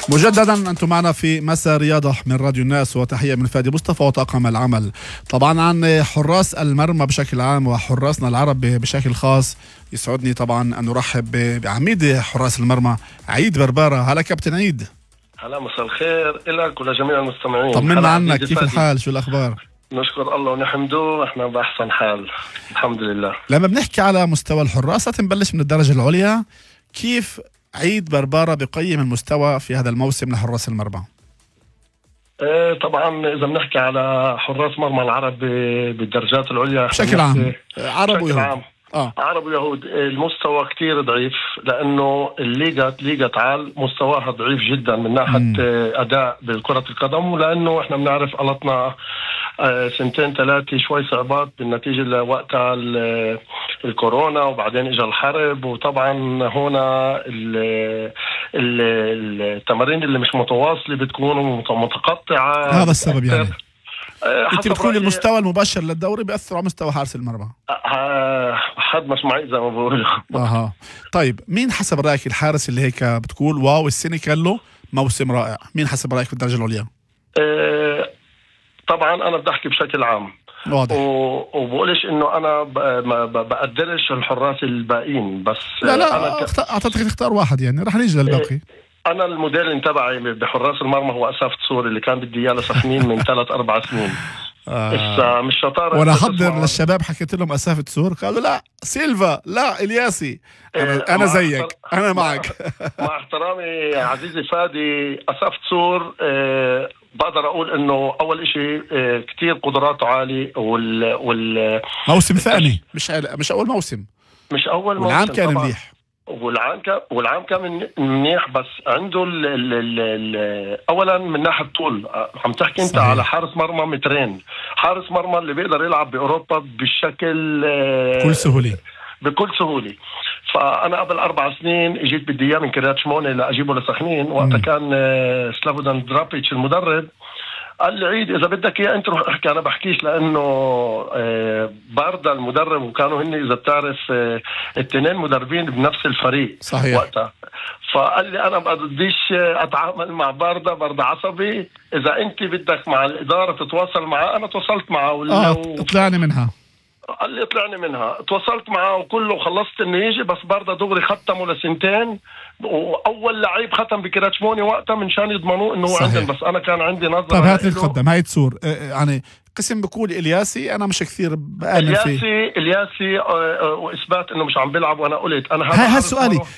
مجددا أنتم معنا في مساء رياضة من راديو الناس، وتحية من فادي مصطفى وطاقم العمل. طبعا عن حراس المرمى بشكل عام وحراسنا العرب بشكل خاص، يسعدني طبعا أن نرحب بعميد حراس المرمى عيد بربارة. هلا كابتن عيد. هلا، مساء الخير لك ولجميع المستمعين. طمنا عنك، كيف الحال؟ شو الأخبار؟ نشكر الله ونحمده، احنا بأحسن حال الحمد لله. لما بنحكي على مستوى الحراسة نبلش من الدرجة العليا، كيف عيد بربارة بقيم المستوى في هذا الموسم لحراس المرمى؟ طبعا إذا بنحكي على حراس مرمى العرب بالدرجات العليا بشكل عام، عرب ويهود. عرب ويهود، المستوى كتير ضعيف، لأنه ليغا تعال مستواها ضعيف جدا من ناحية أداء بالكرة القدم، ولأنه إحنا بنعرف غلطنا سنتين ثلاثة شوي صعبات بالنتيجة لوقتها الكورونا، وبعدين إجا الحرب، وطبعا هنا التمارين اللي مش متواصلة بتكون متقطعة. هذا السبب يعني انت بتقول المستوى المباشر للدوري بيأثر على مستوى حارس المرمى. حد مش معي زي ما بقول. طيب مين حسب رأيك الحارس اللي هيك بتقول واو السنة كان له موسم رائع؟ مين حسب رأيك في الدرجة العليا؟ طبعا انا بدي احكي بشكل عام واضح، وبقولش انه انا ما بقدرش الحراس الباقيين، بس لا اعطيتك تختار واحد، يعني رح نيجي للباقي. انا الموديل تبعي بحراس المرمى هو اساف تسوري اللي كان بدي اياه لسخنين من 3-4 سنين. مش شطاره. وانا احضر للشباب حكيت لهم اساف تسور، قالوا لا سيلفا، لا الياسي. انا زيك، انا معك. مع احترامي عزيزي فادي، اساف تسور بقدر اقول انه اول اشي كتير قدراته عالي، موسم ثاني، مش اول موسم، مش اول موسم، والعام كان منيح، والعام كان منيح، بس عنده اولا من ناحيه طول. عم تحكي انت صحيح. على حارس مرمى مترين، حارس مرمى اللي بيقدر يلعب باوروبا بالشكل بكل سهوله. فانا قبل 4 سنين اجيت بدي اياه من كريات شمونه لاجيبه لسخنين، وقتها كان سلافودان درابيتش المدرب. قال لي عيد اذا بدك اياه انت روح احكي، انا بحكيش، لانه باردا المدرب، وكانوا هن اذا بتعرف الاثنين مدربين بنفس الفريق صحيح. وقتها. فقال لي انا ما بديش اتعامل مع باردا عصبي، اذا انت بدك مع الاداره تتواصل معاه. انا تواصلت معه اطلعني منها. قال لي اطلعني منها. تواصلت معه وكله، خلصت انه يجي، بس باردا دغري ختمه لسنتين، واول لعيب ختم بكراتشموني وقتها منشان يضمنوه انه هو عندنا. بس انا كان عندي نظره. طيب هات لي القدم، هاي تسور يعني قسم بقول الياسي، انا مش كثير بآمن فيه. الياسي واثبات انه مش عم بيلعب، وانا قلت انا هذا سؤالي،